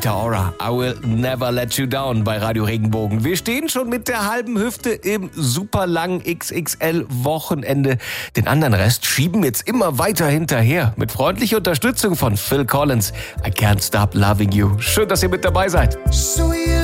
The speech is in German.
Rita Ora, I will never let you down bei Radio Regenbogen. Wir stehen schon mit der halben Hüfte im super langen XXL-Wochenende. Den anderen Rest schieben jetzt immer weiter hinterher. Mit freundlicher Unterstützung von Phil Collins. I can't stop loving you. Schön, dass ihr mit dabei seid.